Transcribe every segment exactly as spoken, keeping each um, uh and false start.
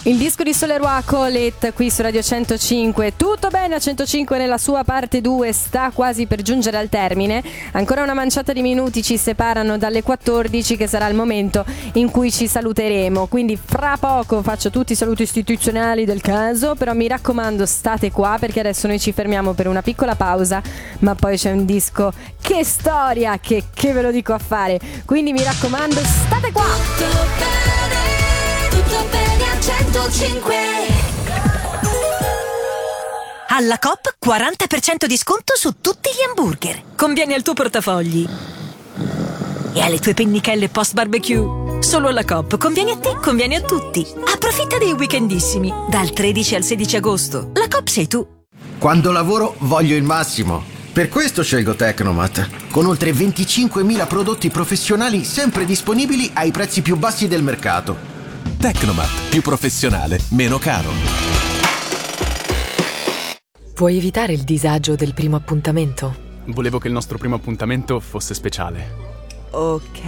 Il disco di Soleroy Colette qui su Radio centocinque. Tutto bene a centocinque nella sua parte due, sta quasi per giungere al termine. Ancora una manciata di minuti ci separano dalle quattordici, che sarà il momento in cui ci saluteremo. Quindi fra poco faccio tutti i saluti istituzionali del caso, però mi raccomando state qua, perché adesso noi ci fermiamo per una piccola pausa, ma poi c'è un disco. Che storia, che, che ve lo dico a fare. Quindi mi raccomando state qua. Tutto bene, tutto bene a centocinque. Alla Coop quaranta per cento di sconto su tutti gli hamburger. Conviene al tuo portafogli e alle tue pennichelle post barbecue. Solo alla Coop. Conviene a te, conviene a tutti. Approfitta dei weekendissimi dal tredici al sedici agosto. La Coop sei tu. Quando lavoro voglio il massimo. Per questo scelgo Tecnomat, con oltre venticinquemila prodotti professionali sempre disponibili ai prezzi più bassi del mercato. Tecnomat, più professionale, meno caro. Puoi evitare il disagio del primo appuntamento? Volevo che il nostro primo appuntamento fosse speciale. Ok.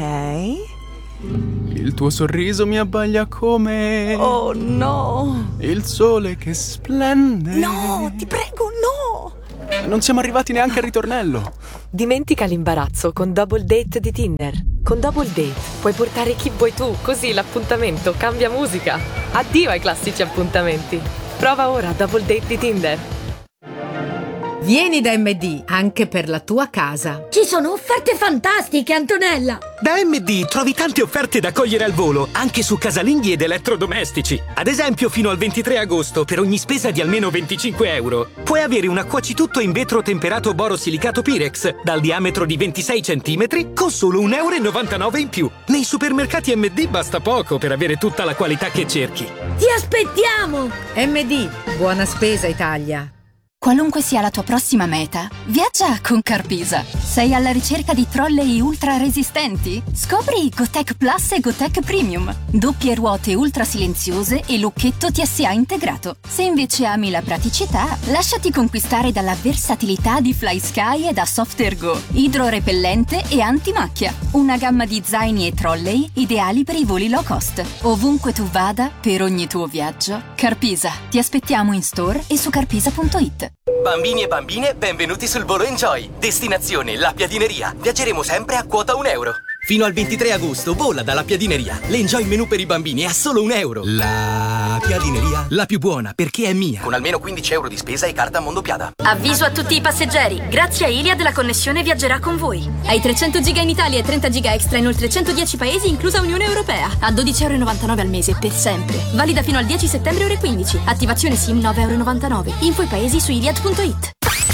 Il tuo sorriso mi abbaglia come... Oh no! il sole che splende. No, ti prego, no! Non siamo arrivati neanche al ritornello. Dimentica l'imbarazzo con Double Date di Tinder. Con Double Date puoi portare chi vuoi tu, così l'appuntamento cambia musica. Addio ai classici appuntamenti. Prova ora Double Date di Tinder. Vieni da M D anche per la tua casa. Ci sono offerte fantastiche, Antonella! Da M D trovi tante offerte da cogliere al volo, anche su casalinghi ed elettrodomestici. Ad esempio, fino al ventitré agosto, per ogni spesa di almeno venticinque euro, puoi avere una cuocitutto in vetro temperato borosilicato Pirex dal diametro di ventisei centimetri con solo un euro e novantanove in più. Nei supermercati M D basta poco per avere tutta la qualità che cerchi. Ti aspettiamo! M D, buona spesa Italia. Qualunque sia la tua prossima meta, viaggia con Carpisa. Sei alla ricerca di trolley ultra resistenti? Scopri GoTech Plus e GoTech Premium. Doppie ruote ultra silenziose e lucchetto T S A integrato. Se invece ami la praticità, lasciati conquistare dalla versatilità di FlySky e da SoftAirGo. Idrorepellente e antimacchia. Una gamma di zaini e trolley ideali per i voli low cost. Ovunque tu vada, per ogni tuo viaggio, Carpisa. Ti aspettiamo in store e su carpisa punto it. Bambini e bambine, benvenuti sul volo Enjoy. Destinazione La Piadineria. Viaggeremo sempre a quota un euro. Fino al ventitré agosto vola dalla Piadineria. L'Enjoy menù per i bambini è a solo un euro. La Piadineria, la più buona perché è mia. Con almeno quindici euro di spesa e carta Mondopiada. Avviso a tutti i passeggeri. Grazie a Iliad la connessione viaggerà con voi. Hai trecento giga in Italia e trenta giga extra in oltre centodieci paesi, inclusa Unione Europea. A dodici euro e novantanove al mese per sempre. Valida fino al dieci settembre ore quindici. Attivazione SIM nove euro e novantanove. Info i paesi su iliad punto it.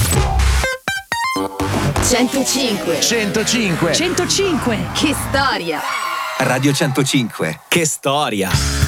centocinque centocinque centocinque. Che storia! Radio centocinque. Che storia!